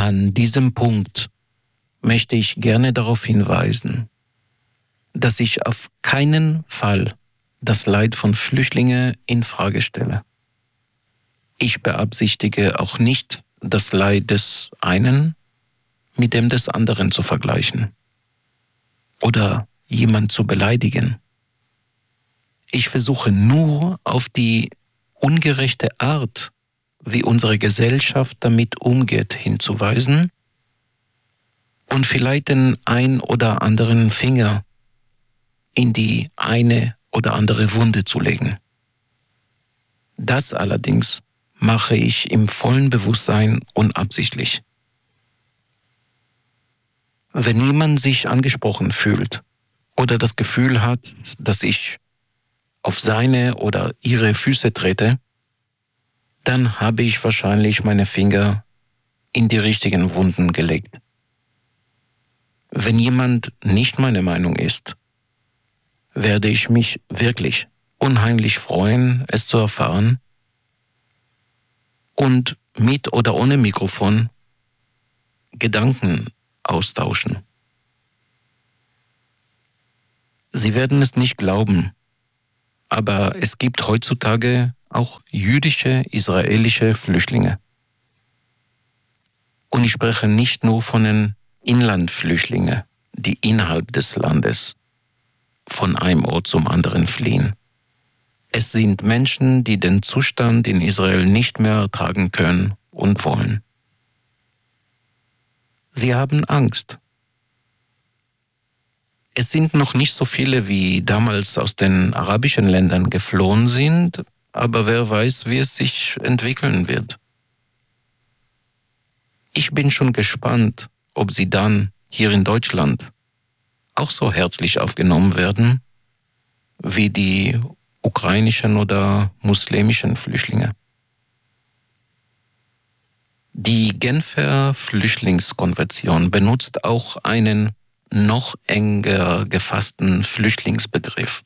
An diesem Punkt möchte ich gerne darauf hinweisen, dass ich auf keinen Fall das Leid von Flüchtlingen in Frage stelle. Ich beabsichtige auch nicht, das Leid des einen mit dem des anderen zu vergleichen oder jemand zu beleidigen. Ich versuche nur auf die ungerechte Art, wie unsere Gesellschaft damit umgeht, hinzuweisen und vielleicht den ein oder anderen Finger in die eine oder andere Wunde zu legen. Das allerdings mache ich im vollen Bewusstsein und absichtlich. Wenn jemand sich angesprochen fühlt oder das Gefühl hat, dass ich auf seine oder ihre Füße trete, dann habe ich wahrscheinlich meine Finger in die richtigen Wunden gelegt. Wenn jemand nicht meine Meinung ist, werde ich mich wirklich unheimlich freuen, es zu erfahren und mit oder ohne Mikrofon Gedanken austauschen. Sie werden es nicht glauben, aber es gibt heutzutage auch jüdische, israelische Flüchtlinge. Und ich spreche nicht nur von den Inlandflüchtlingen, die innerhalb des Landes von einem Ort zum anderen fliehen. Es sind Menschen, die den Zustand in Israel nicht mehr ertragen können und wollen. Sie haben Angst. Es sind noch nicht so viele, wie damals aus den arabischen Ländern geflohen sind, aber wer weiß, wie es sich entwickeln wird. Ich bin schon gespannt, ob sie dann hier in Deutschland auch so herzlich aufgenommen werden wie die ukrainischen oder muslimischen Flüchtlinge. Die Genfer Flüchtlingskonvention benutzt auch einen noch enger gefassten Flüchtlingsbegriff.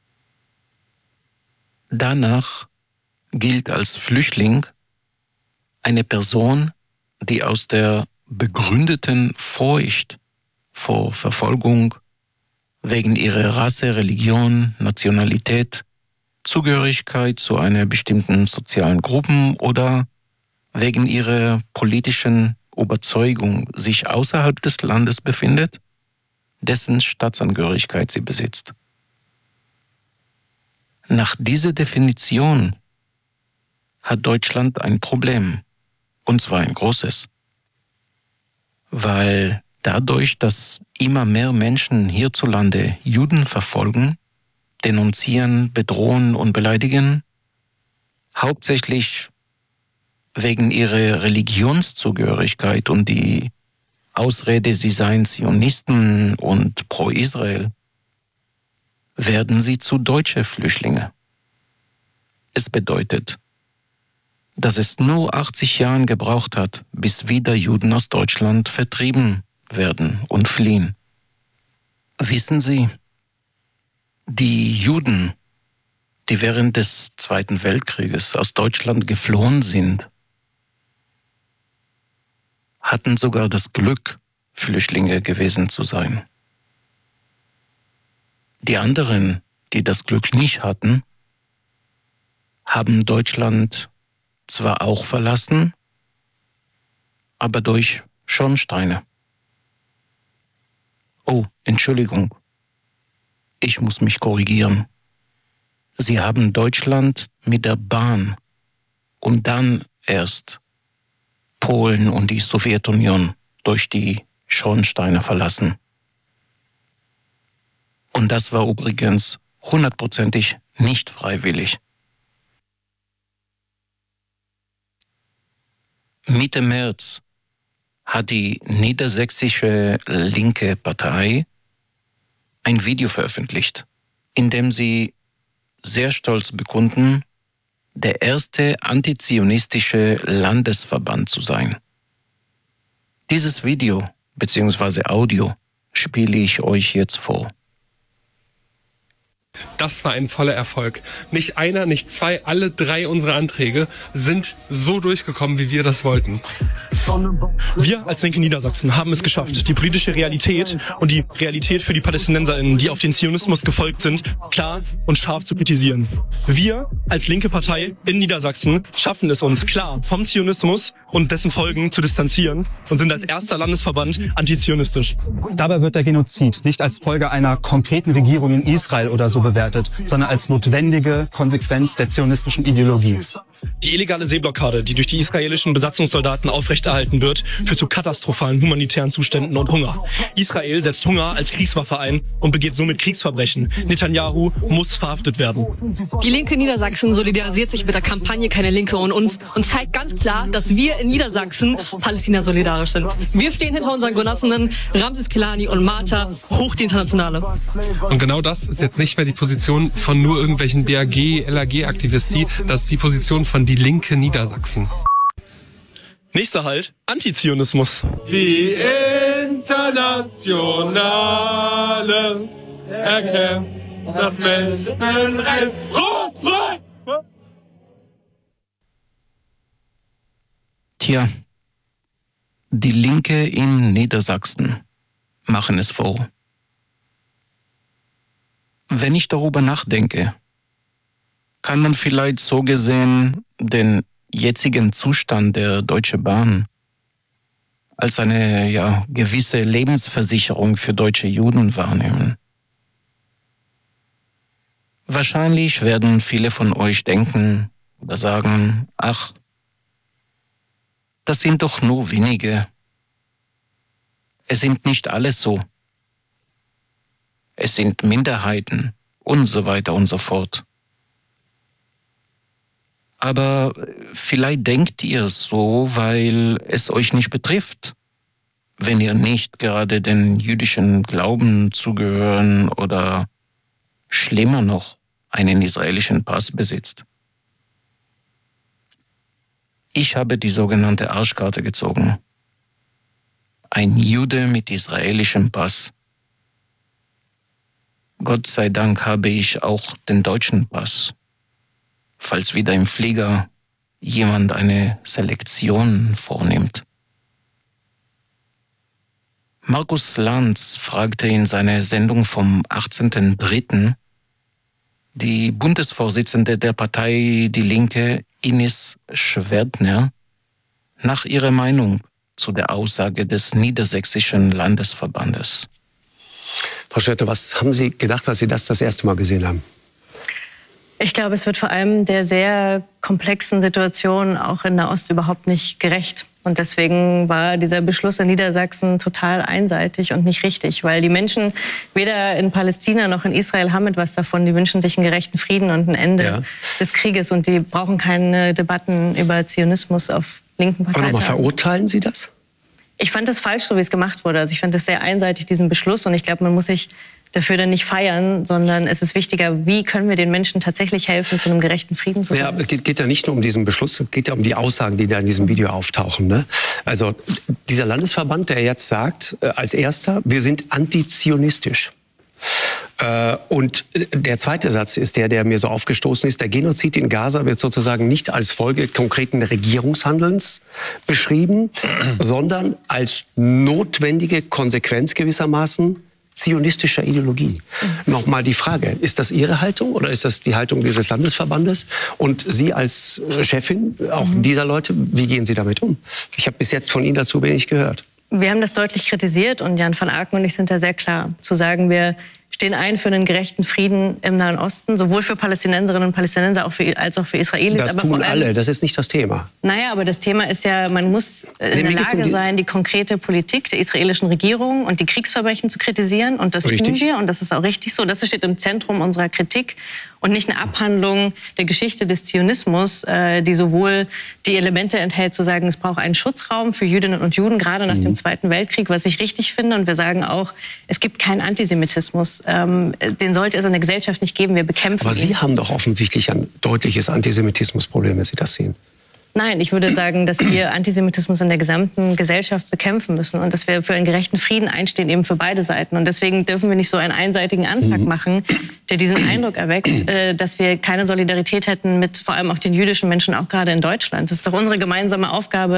Danach gilt als Flüchtling eine Person, die aus der begründeten Furcht vor Verfolgung wegen ihrer Rasse, Religion, Nationalität, Zugehörigkeit zu einer bestimmten sozialen Gruppe oder wegen ihrer politischen Überzeugung sich außerhalb des Landes befindet, dessen Staatsangehörigkeit sie besitzt. Nach dieser Definition hat Deutschland ein Problem, und zwar ein großes, weil dadurch, dass immer mehr Menschen hierzulande Juden verfolgen, denunzieren, bedrohen und beleidigen, hauptsächlich wegen ihrer Religionszugehörigkeit und die Ausrede, sie seien Zionisten und pro-Israel, werden sie zu deutschen Flüchtlingen. Es bedeutet, dass es nur 80 Jahre gebraucht hat, bis wieder Juden aus Deutschland vertrieben werden und fliehen. Wissen Sie, die Juden, die während des Zweiten Weltkrieges aus Deutschland geflohen sind, hatten sogar das Glück, Flüchtlinge gewesen zu sein. Die anderen, die das Glück nicht hatten, haben Deutschland zwar auch verlassen, aber durch Schornsteine. Oh, Entschuldigung, ich muss mich korrigieren. Sie haben Deutschland mit der Bahn und dann erst Polen und die Sowjetunion durch die Schornsteine verlassen. Und das war übrigens 100%ig nicht freiwillig. Mitte März hat die niedersächsische linke Partei ein Video veröffentlicht, in dem sie sehr stolz bekunden, der erste antizionistische Landesverband zu sein. Dieses Video bzw. Audio spiele ich euch jetzt vor. Das war ein voller Erfolg. Nicht einer, nicht zwei, alle 3 unserer Anträge sind so durchgekommen, wie wir das wollten. Wir als Linke Niedersachsen haben es geschafft, die politische Realität und die Realität für die PalästinenserInnen, die auf den Zionismus gefolgt sind, klar und scharf zu kritisieren. Wir als linke Partei in Niedersachsen schaffen es uns, klar vom Zionismus und dessen Folgen zu distanzieren und sind als erster Landesverband antizionistisch. Dabei wird der Genozid nicht als Folge einer konkreten Regierung in Israel oder so bewertet, sondern als notwendige Konsequenz der zionistischen Ideologie. Die illegale Seeblockade, die durch die israelischen Besatzungssoldaten aufrechterhalten wird, führt zu katastrophalen humanitären Zuständen und Hunger. Israel setzt Hunger als Kriegswaffe ein und begeht somit Kriegsverbrechen. Netanyahu muss verhaftet werden. Die Linke Niedersachsen solidarisiert sich mit der Kampagne Keine Linke und uns und zeigt ganz klar, dass wir in Niedersachsen Palästina solidarisch sind. Wir stehen hinter unseren Genossinnen Ramses Kelani und Marta, hoch die Internationale. Und genau das ist jetzt nicht mehr die Position von nur irgendwelchen BAG, LAG-Aktivisten, das ist die Position von die Linke Niedersachsen. Nächster Halt, Antizionismus. Die Internationale erkennt das Menschenrecht. Tja, die Linke in Niedersachsen machen es vor. Wenn ich darüber nachdenke, kann man vielleicht so gesehen den jetzigen Zustand der Deutschen Bahn als eine gewisse Lebensversicherung für deutsche Juden wahrnehmen. Wahrscheinlich werden viele von euch denken oder sagen, ach, das sind doch nur wenige. Es sind nicht alles so. Es sind Minderheiten und so weiter und so fort. Aber vielleicht denkt ihr so, weil es euch nicht betrifft, wenn ihr nicht gerade den jüdischen Glauben zugehören oder schlimmer noch einen israelischen Pass besitzt. Ich habe die sogenannte Arschkarte gezogen. Ein Jude mit israelischem Pass. Gott sei Dank habe ich auch den deutschen Pass. Falls wieder im Flieger jemand eine Selektion vornimmt. Markus Lanz fragte in seiner Sendung vom 18.03. die Bundesvorsitzende der Partei Die Linke, Ines Schwerdner, nach ihrer Meinung zu der Aussage des Niedersächsischen Landesverbandes. Frau Schwerdner, was haben Sie gedacht, als Sie das erste Mal gesehen haben? Ich glaube, es wird vor allem der sehr komplexen Situation auch in Nahost überhaupt nicht gerecht. Und deswegen war dieser Beschluss in Niedersachsen total einseitig und nicht richtig. Weil die Menschen weder in Palästina noch in Israel haben etwas davon. Die wünschen sich einen gerechten Frieden und ein Ende des Krieges. Und die brauchen keine Debatten über Zionismus auf linken Parteitagen. Aber nochmal, verurteilen Sie das? Ich fand es falsch, so wie es gemacht wurde. Also ich fand es sehr einseitig, diesen Beschluss. Und ich glaube, man muss sich dafür dann nicht feiern, sondern es ist wichtiger, wie können wir den Menschen tatsächlich helfen, zu einem gerechten Frieden zu kommen. Ja, es geht ja nicht nur um diesen Beschluss, es geht ja um die Aussagen, die da in diesem Video auftauchen. Ne? Also dieser Landesverband, der jetzt sagt, als erster, wir sind antizionistisch. Und der zweite Satz ist der mir so aufgestoßen ist. Der Genozid in Gaza wird sozusagen nicht als Folge konkreten Regierungshandelns beschrieben, sondern als notwendige Konsequenz gewissermaßen zionistischer Ideologie. Nochmal die Frage, ist das Ihre Haltung oder ist das die Haltung dieses Landesverbandes? Und Sie als Chefin auch dieser Leute, wie gehen Sie damit um? Ich habe bis jetzt von Ihnen dazu wenig gehört. Wir haben das deutlich kritisiert und Jan van Aken und ich sind da sehr klar, zu sagen, wir stehen ein für einen gerechten Frieden im Nahen Osten, sowohl für Palästinenserinnen und Palästinenser als auch für Israelis. Das tun alle, das ist nicht das Thema. Naja, aber das Thema ist ja, man muss in der Lage sein, die konkrete Politik der israelischen Regierung und die Kriegsverbrechen zu kritisieren. Und das tun wir und das ist auch richtig so. Das steht im Zentrum unserer Kritik und nicht eine Abhandlung der Geschichte des Zionismus, die sowohl die Elemente enthält, zu sagen, es braucht einen Schutzraum für Jüdinnen und Juden, gerade nach dem Zweiten Weltkrieg, was ich richtig finde. Und wir sagen auch, es gibt keinen Antisemitismus. Den sollte es in der Gesellschaft nicht geben. Wir bekämpfen ihn. Aber Sie haben doch offensichtlich ein deutliches Antisemitismusproblem, wenn Sie das sehen. Nein, ich würde sagen, dass wir Antisemitismus in der gesamten Gesellschaft bekämpfen müssen und dass wir für einen gerechten Frieden einstehen, eben für beide Seiten. Und deswegen dürfen wir nicht so einen einseitigen Antrag machen, der diesen Eindruck erweckt, dass wir keine Solidarität hätten mit vor allem auch den jüdischen Menschen, auch gerade in Deutschland. Das ist doch unsere gemeinsame Aufgabe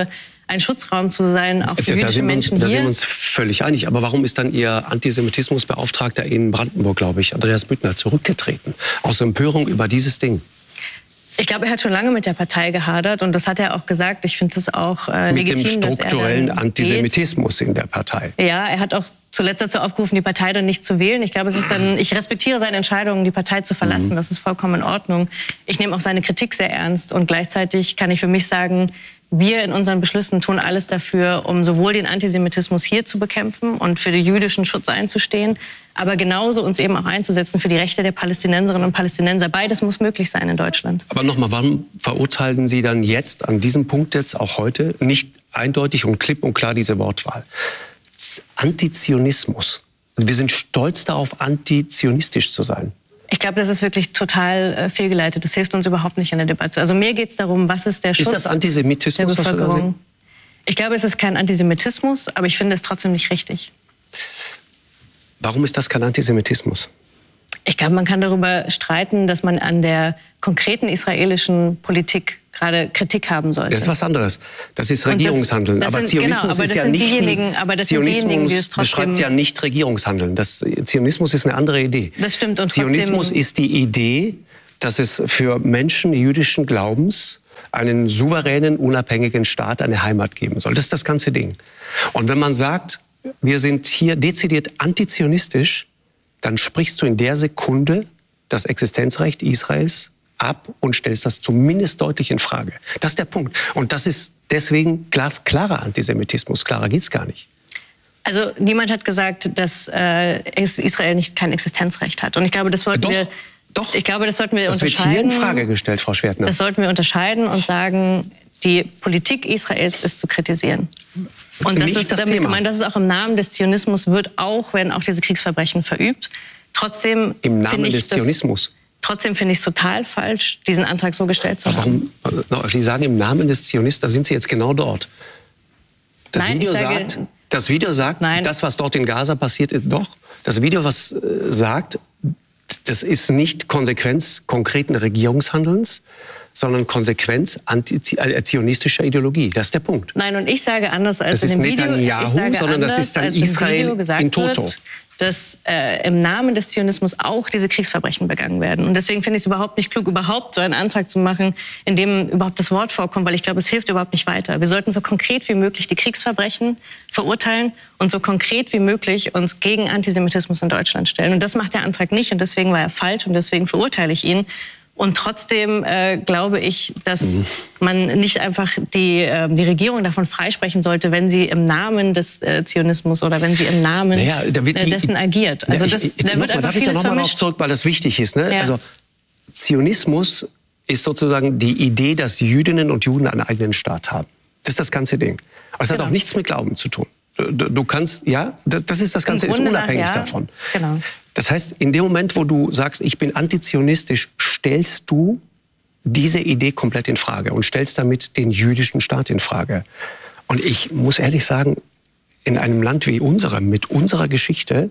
ein Schutzraum zu sein, auch für jüdische Menschen Da hier. sind wir uns völlig einig. Aber warum ist dann Ihr Antisemitismusbeauftragter in Brandenburg, glaube ich, Andreas Büttner, zurückgetreten? Aus Empörung über dieses Ding. Ich glaube, er hat schon lange mit der Partei gehadert und das hat er auch gesagt. Ich finde es auch legitim, mit dem strukturellen dass er Antisemitismus in der Partei. Ja, er hat auch zuletzt dazu aufgerufen, die Partei dann nicht zu wählen. Ich glaube, ich respektiere seine Entscheidung, die Partei zu verlassen. Das ist vollkommen in Ordnung. Ich nehme auch seine Kritik sehr ernst und gleichzeitig kann ich für mich sagen, wir in unseren Beschlüssen tun alles dafür, um sowohl den Antisemitismus hier zu bekämpfen und für den jüdischen Schutz einzustehen, aber genauso uns eben auch einzusetzen für die Rechte der Palästinenserinnen und Palästinenser. Beides muss möglich sein in Deutschland. Aber nochmal, warum verurteilen Sie dann jetzt, an diesem Punkt jetzt, auch heute, nicht eindeutig und klipp und klar diese Wortwahl? Antizionismus. Wir sind stolz darauf, antizionistisch zu sein. Ich glaube, das ist wirklich total fehlgeleitet. Das hilft uns überhaupt nicht in der Debatte. Also mir geht es darum, was ist der Schutz das Antisemitismus, der was wir da Bevölkerung? sehen? Ich glaube, es ist kein Antisemitismus, aber ich finde es trotzdem nicht richtig. Warum ist das kein Antisemitismus? Ich glaube, man kann darüber streiten, dass man an der konkreten israelischen Politik gerade Kritik haben sollte. Das ist was anderes. Das ist Regierungshandeln. Aber Zionismus ist ja nicht Zionismus beschreibt ja nicht Regierungshandeln. Zionismus ist eine andere Idee. Das stimmt. Und Zionismus ist die Idee, dass es für Menschen jüdischen Glaubens einen souveränen, unabhängigen Staat, eine Heimat geben soll. Das ist das ganze Ding. Und wenn man sagt, wir sind hier dezidiert antizionistisch, dann sprichst du in der Sekunde das Existenzrecht Israels ab und stellst das zumindest deutlich in Frage. Das ist der Punkt. Und das ist deswegen glasklarer Antisemitismus. Klarer geht's gar nicht. Also niemand hat gesagt, dass Israel kein Existenzrecht hat. Und ich glaube, das sollten wir unterscheiden. Das wird hier in Frage gestellt, Frau Schwertner. Das sollten wir unterscheiden und sagen, die Politik Israels ist zu kritisieren. Und das ist damit gemeint, dass es auch im Namen des Zionismus wird, auch wenn auch diese Kriegsverbrechen verübt. Trotzdem im Namen des Zionismus. Trotzdem finde ich es total falsch, diesen Antrag so gestellt zu haben. Warum? Sie sagen im Namen des Zionismus, da sind Sie jetzt genau dort. Das Video sagt, das, was dort in Gaza passiert ist, doch. Das Video, was sagt, das ist nicht Konsequenz konkreten Regierungshandelns, sondern Konsequenz zionistischer Ideologie. Das ist der Punkt. Nein, und ich sage anders als das in dem Video. Ich sage sondern das ist dann Israel in toto. Dass im Namen des Zionismus auch diese Kriegsverbrechen begangen werden. Und deswegen finde ich es überhaupt nicht klug, überhaupt so einen Antrag zu machen, in dem überhaupt das Wort vorkommt, weil ich glaube, es hilft überhaupt nicht weiter. Wir sollten so konkret wie möglich die Kriegsverbrechen verurteilen und so konkret wie möglich uns gegen Antisemitismus in Deutschland stellen. Und das macht der Antrag nicht und deswegen war er falsch und deswegen verurteile ich ihn. Und trotzdem glaube ich, dass man nicht einfach die Regierung davon freisprechen sollte, wenn sie im Namen des Zionismus oder wenn sie im Namen dessen agiert. Also da wird einfach darf ich da nochmal darauf zurück, weil das wichtig ist. Ne? Ja. Also Zionismus ist sozusagen die Idee, dass Jüdinnen und Juden einen eigenen Staat haben. Das ist das ganze Ding. Aber es hat auch nichts mit Glauben zu tun. Du kannst, das ist das Ganze, ist unabhängig davon. Genau. Das heißt, in dem Moment, wo du sagst, ich bin antizionistisch, stellst du diese Idee komplett in Frage und stellst damit den jüdischen Staat in Frage. Und ich muss ehrlich sagen, in einem Land wie unserem, mit unserer Geschichte,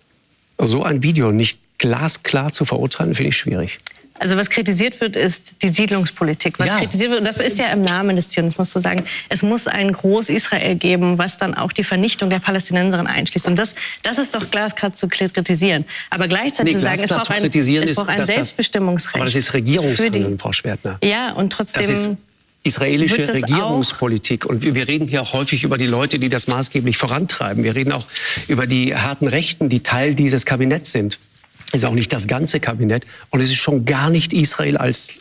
so ein Video nicht glasklar zu verurteilen, finde ich schwierig. Also was kritisiert wird, ist die Siedlungspolitik. Was kritisiert wird, das ist ja im Namen des Zionismus zu sagen, es muss ein Groß-Israel geben, was dann auch die Vernichtung der Palästinenserinnen einschließt. Und das ist doch glasklar zu kritisieren. Aber gleichzeitig zu sagen, es braucht ein Selbstbestimmungsrecht. Aber das ist Regierungshandeln, Frau Schwertner. Ja, und trotzdem... Das ist israelische Regierungspolitik. Und wir reden hier auch häufig über die Leute, die das maßgeblich vorantreiben. Wir reden auch über die harten Rechten, die Teil dieses Kabinetts sind. Ist auch nicht das ganze Kabinett. Und es ist schon gar nicht Israel als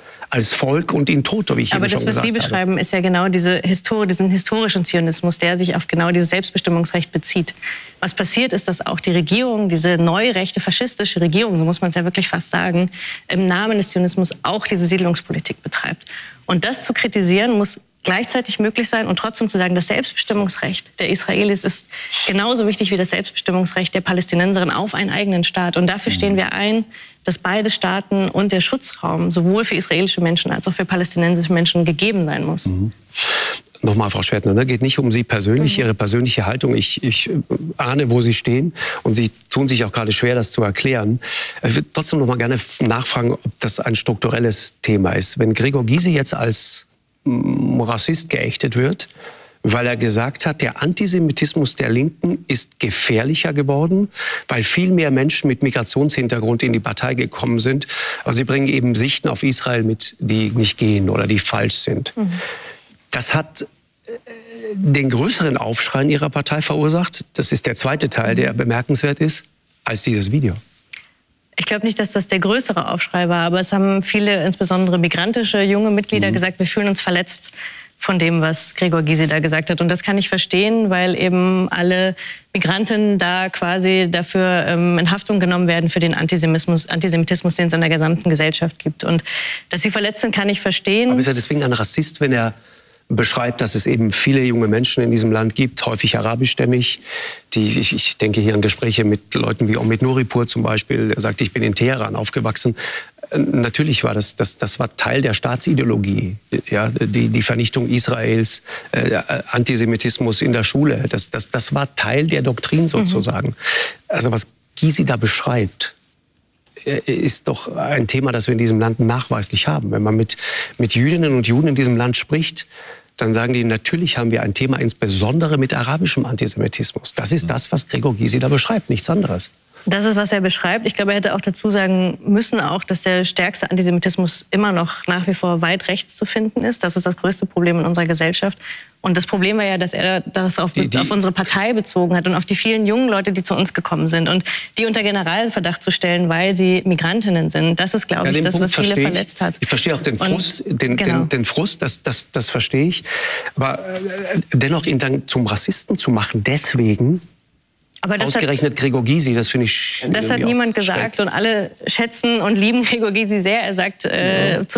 Volk und in toto, wie ich eben schon gesagt habe. Aber das, was Sie beschreiben, ist ja genau diesen historischen Zionismus, der sich auf genau dieses Selbstbestimmungsrecht bezieht. Was passiert ist, dass auch die Regierung, diese neurechte, faschistische Regierung, so muss man es ja wirklich fast sagen, im Namen des Zionismus auch diese Siedlungspolitik betreibt. Und das zu kritisieren, muss gleichzeitig möglich sein und trotzdem zu sagen, das Selbstbestimmungsrecht der Israelis ist genauso wichtig wie das Selbstbestimmungsrecht der Palästinenserinnen auf einen eigenen Staat. Und dafür stehen wir ein, dass beide Staaten und der Schutzraum sowohl für israelische Menschen als auch für palästinensische Menschen gegeben sein muss. Nochmal, Frau Schwertner, ne, geht nicht um Sie persönlich, Ihre persönliche Haltung. Ich ahne, wo Sie stehen und Sie tun sich auch gerade schwer, das zu erklären. Ich würde trotzdem noch mal gerne nachfragen, ob das ein strukturelles Thema ist. Wenn Gregor Gysi jetzt als Rassist geächtet wird, weil er gesagt hat, der Antisemitismus der Linken ist gefährlicher geworden, weil viel mehr Menschen mit Migrationshintergrund in die Partei gekommen sind. Aber sie bringen eben Sichten auf Israel mit, die nicht gehen oder die falsch sind. Das hat den größeren Aufschrei in ihrer Partei verursacht. Das ist der zweite Teil, der bemerkenswert ist, als dieses Video. Ich glaube nicht, dass das der größere Aufschrei war, aber es haben viele, insbesondere migrantische junge Mitglieder gesagt, wir fühlen uns verletzt von dem, was Gregor Gysi da gesagt hat. Und das kann ich verstehen, weil eben alle Migranten da quasi dafür in Haftung genommen werden für den Antisemitismus, den es in der gesamten Gesellschaft gibt. Und dass sie verletzt sind, kann ich verstehen. Aber ist er deswegen ein Rassist, wenn er beschreibt, dass es eben viele junge Menschen in diesem Land gibt, häufig arabischstämmig, die, ich denke hier an Gespräche mit Leuten wie Omid Nuripur zum Beispiel, er sagt, ich bin in Teheran aufgewachsen. Natürlich war das war Teil der Staatsideologie, ja, die Vernichtung Israels, Antisemitismus in der Schule, das war Teil der Doktrin sozusagen. Also was Gysi da beschreibt, ist doch ein Thema, das wir in diesem Land nachweislich haben. Wenn man mit Jüdinnen und Juden in diesem Land spricht, dann sagen die, natürlich haben wir ein Thema, insbesondere mit arabischem Antisemitismus. Das ist das, was Gregor Gysi da beschreibt, nichts anderes. Das ist, was er beschreibt. Ich glaube, er hätte auch dazu sagen müssen, auch, dass der stärkste Antisemitismus immer noch nach wie vor weit rechts zu finden ist. Das ist das größte Problem in unserer Gesellschaft. Und das Problem war ja, dass er das auf unsere Partei bezogen hat und auf die vielen jungen Leute, die zu uns gekommen sind. Und die unter Generalverdacht zu stellen, weil sie Migrantinnen sind, das ist, glaube ich, das, was viele verletzt hat. Ich verstehe auch den Frust, den Frust, das verstehe ich. Aber dennoch ihn dann zum Rassisten zu machen, deswegen... Aber das ausgerechnet Gregor Gysi, das finde ich... Das hat niemand gesagt und alle schätzen und lieben Gregor Gysi sehr. Er sagt zu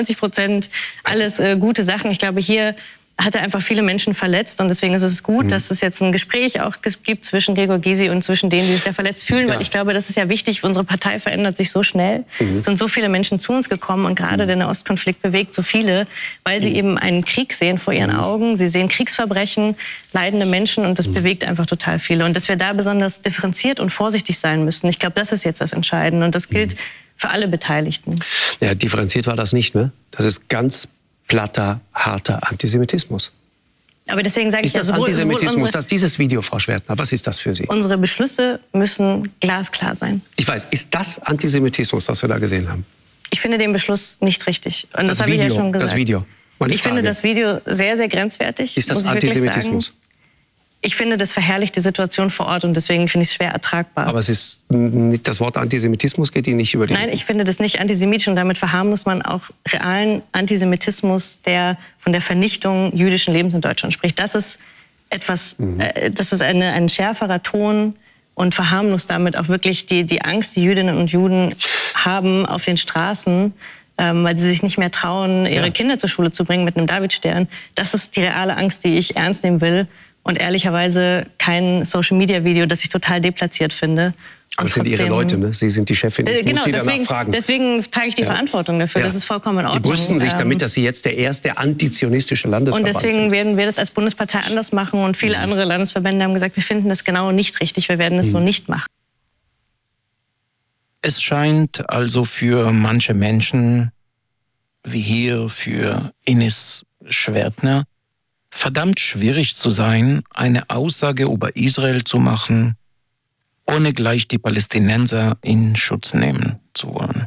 99% alles gute Sachen. Ich glaube, hier hat er einfach viele Menschen verletzt und deswegen ist es gut, dass es jetzt ein Gespräch auch gibt zwischen Gregor Gysi und zwischen denen, die sich da verletzt fühlen, weil ich glaube, das ist ja wichtig. Unsere Partei verändert sich so schnell. Es sind so viele Menschen zu uns gekommen und gerade der Nahostkonflikt bewegt so viele, weil sie eben einen Krieg sehen vor ihren Augen. Sie sehen Kriegsverbrechen, leidende Menschen und das bewegt einfach total viele. Und dass wir da besonders differenziert und vorsichtig sein müssen, ich glaube, das ist jetzt das Entscheidende und das gilt für alle Beteiligten. Ja, differenziert war das nicht, ne? Das ist ganz platter, harter Antisemitismus. Aber deswegen sage ich ja, ist das Antisemitismus, dass dieses Video, Frau Schwertner, was ist das für Sie? Unsere Beschlüsse müssen glasklar sein. Ich weiß, ist das Antisemitismus, was wir da gesehen haben? Ich finde den Beschluss nicht richtig. Und das habe ich ja schon gesagt. Das Video. Ich finde das Video sehr, sehr grenzwertig. Ist das Antisemitismus? Ich finde, das verherrlicht die Situation vor Ort und deswegen finde ich es schwer ertragbar. Aber es ist nicht, das Wort Antisemitismus geht Ihnen nicht über die... Nein, ich finde das nicht antisemitisch und damit verharmlost man auch realen Antisemitismus, der von der Vernichtung jüdischen Lebens in Deutschland spricht. Das ist etwas, das ist ein schärferer Ton und verharmlost damit auch wirklich die Angst, die Jüdinnen und Juden haben auf den Straßen, weil sie sich nicht mehr trauen, ihre Kinder zur Schule zu bringen mit einem Davidstern. Das ist die reale Angst, die ich ernst nehmen will. Und ehrlicherweise kein Social-Media-Video, das ich total deplatziert finde. Aber es sind Ihre Leute, ne? Sie sind die Chefin. Ich muss Sie danach fragen. Deswegen trage ich die Verantwortung dafür. Das ist vollkommen in Ordnung. Die brüsten sich damit, dass Sie jetzt der erste antizionistische Landesverband sind. Und deswegen werden wir das als Bundespartei anders machen. Und viele andere Landesverbände haben gesagt, wir finden das genau nicht richtig. Wir werden es so nicht machen. Es scheint also für manche Menschen, wie hier für Ines Schwertner, verdammt schwierig zu sein, eine Aussage über Israel zu machen, ohne gleich die Palästinenser in Schutz nehmen zu wollen.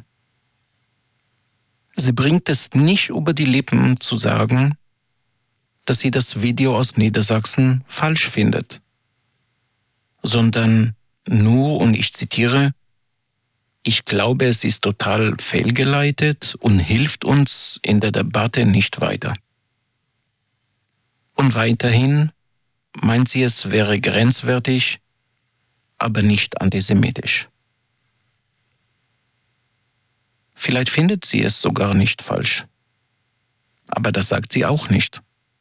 Sie bringt es nicht über die Lippen zu sagen, dass sie das Video aus Niedersachsen falsch findet, sondern nur, und ich zitiere, ich glaube, es ist total fehlgeleitet und hilft uns in der Debatte nicht weiter. Und weiterhin meint sie, es wäre grenzwertig, aber nicht antisemitisch. Vielleicht findet sie es sogar nicht falsch. Aber das sagt sie auch nicht.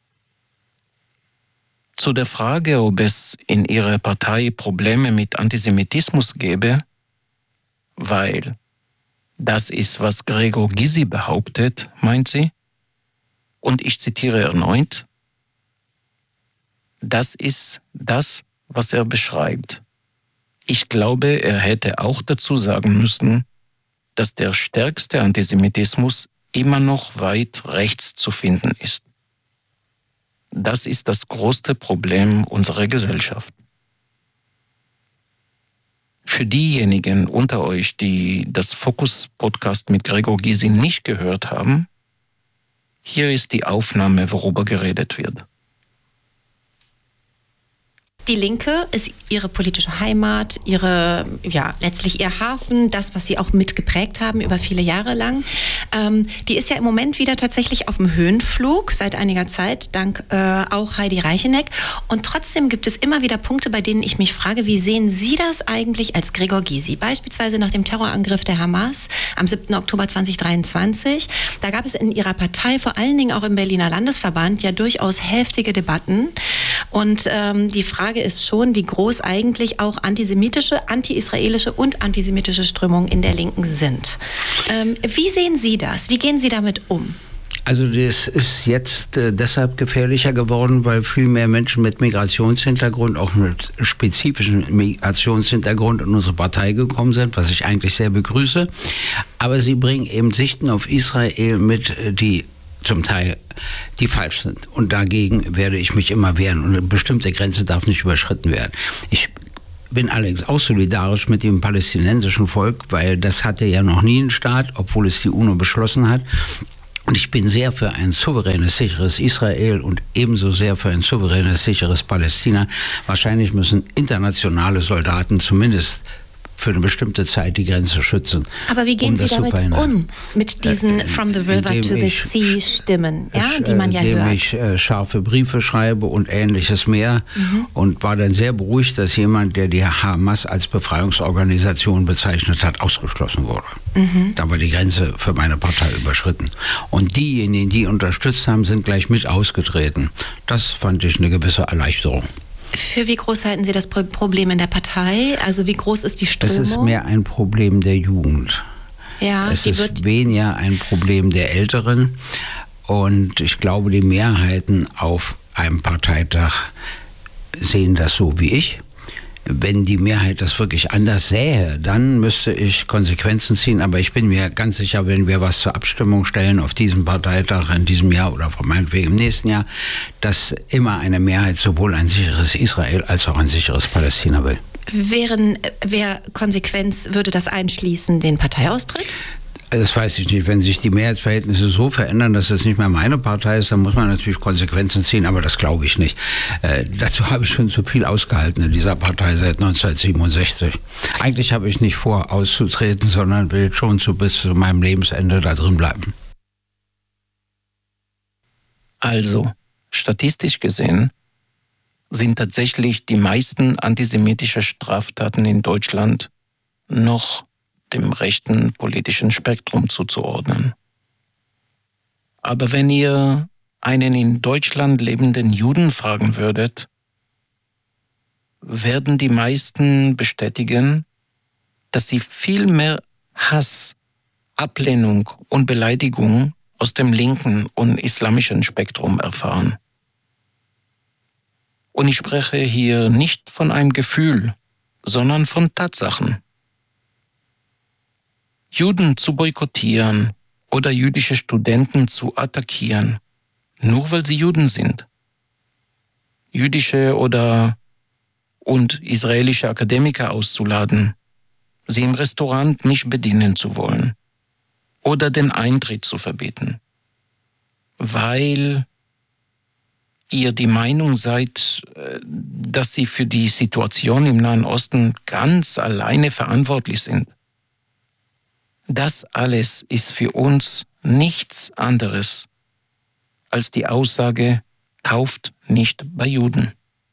Zu der Frage, ob es in ihrer Partei Probleme mit Antisemitismus gäbe, weil das ist, was Gregor Gysi behauptet, meint sie, und ich zitiere erneut, das ist das, was er beschreibt. Ich glaube, er hätte auch dazu sagen müssen, dass der stärkste Antisemitismus immer noch weit rechts zu finden ist. das ist das größte Problem unserer Gesellschaft. Für diejenigen unter euch, die das Fokus-Podcast mit Gregor Gysi nicht gehört haben, hier ist die Aufnahme, worüber geredet wird. Die Linke ist ihre politische Heimat, letztlich ihr Hafen, das, was sie auch mitgeprägt haben über viele Jahre lang. Die ist ja im Moment wieder tatsächlich auf dem Höhenflug, seit einiger Zeit, dank auch Heidi Reicheneck. Und trotzdem gibt es immer wieder Punkte, bei denen ich mich frage, wie sehen Sie das eigentlich als Gregor Gysi? Beispielsweise nach dem Terrorangriff der Hamas am 7. Oktober 2023. Da gab es in Ihrer Partei, vor allen Dingen auch im Berliner Landesverband, ja durchaus heftige Debatten. Und die Frage ist schon, wie groß eigentlich auch antisemitische, anti-israelische und antisemitische Strömungen in der Linken sind. Wie sehen Sie das? Wie gehen Sie damit um? Also das ist jetzt deshalb gefährlicher geworden, weil viel mehr Menschen mit Migrationshintergrund, auch mit spezifischem Migrationshintergrund in unsere Partei gekommen sind, was ich eigentlich sehr begrüße. Aber sie bringen eben Sichten auf Israel mit, die zum Teil die falsch sind. Und dagegen werde ich mich immer wehren. Und eine bestimmte Grenze darf nicht überschritten werden. Ich bin allerdings auch solidarisch mit dem palästinensischen Volk, weil das hatte ja noch nie einen Staat, obwohl es die UNO beschlossen hat. Und ich bin sehr für ein souveränes, sicheres Israel und ebenso sehr für ein souveränes, sicheres Palästina. Wahrscheinlich müssen internationale Soldaten zumindest für eine bestimmte Zeit die Grenze schützen. Aber wie gehen Sie damit um? Mit diesen From the River to the Sea Stimmen, die man ja hört? Indem ich scharfe Briefe schreibe und Ähnliches mehr. Und war dann sehr beruhigt, dass jemand, der die Hamas als Befreiungsorganisation bezeichnet hat, ausgeschlossen wurde. Da war die Grenze für meine Partei überschritten. Und diejenigen, die unterstützt haben, sind gleich mit ausgetreten. Das fand ich eine gewisse Erleichterung. Für wie groß halten Sie das Problem in der Partei? Also wie groß ist die Strömung? Es ist mehr ein Problem der Jugend. Ja, es ist weniger ein Problem der Älteren. Und ich glaube, die Mehrheiten auf einem Parteitag sehen das so wie ich. Wenn die Mehrheit das wirklich anders sähe, dann müsste ich Konsequenzen ziehen. Aber ich bin mir ganz sicher, wenn wir was zur Abstimmung stellen auf diesem Parteitag in diesem Jahr oder meinetwegen im nächsten Jahr, dass immer eine Mehrheit sowohl ein sicheres Israel als auch ein sicheres Palästina will. Wer Konsequenz würde das einschließen, den Parteiaustritt? Das weiß ich nicht. Wenn sich die Mehrheitsverhältnisse so verändern, dass es nicht mehr meine Partei ist, dann muss man natürlich Konsequenzen ziehen, aber das glaube ich nicht. Dazu habe ich schon zu viel ausgehalten in dieser Partei seit 1967. Eigentlich habe ich nicht vor, auszutreten, sondern will schon bis zu meinem Lebensende da drin bleiben. Also, statistisch gesehen sind tatsächlich die meisten antisemitischen Straftaten in Deutschland noch dem rechten politischen Spektrum zuzuordnen. Aber wenn ihr einen in Deutschland lebenden Juden fragen würdet, werden die meisten bestätigen, dass sie viel mehr Hass, Ablehnung und Beleidigung aus dem linken und islamischen Spektrum erfahren. Und ich spreche hier nicht von einem Gefühl, sondern von Tatsachen. Juden zu boykottieren oder jüdische Studenten zu attackieren, nur weil sie Juden sind. Jüdische und israelische Akademiker auszuladen, sie im Restaurant nicht bedienen zu wollen oder den Eintritt zu verbieten, weil ihr die Meinung seid, dass sie für die Situation im Nahen Osten ganz alleine verantwortlich sind. Das alles ist für uns nichts anderes als die Aussage, kauft nicht bei Juden.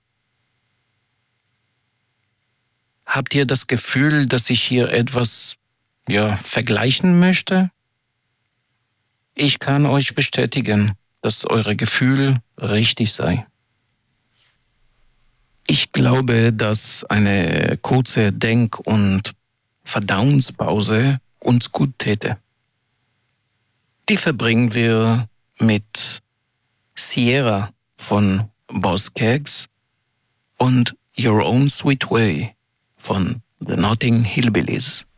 Habt ihr das Gefühl, dass ich hier etwas vergleichen möchte? Ich kann euch bestätigen, dass eure Gefühl richtig sei. Ich glaube, dass eine kurze Denk- und Verdauungspause uns gut täte. Die verbringen wir mit Sierra von Boss Kegs und Your Own Sweet Way von The Notting Hillbillies.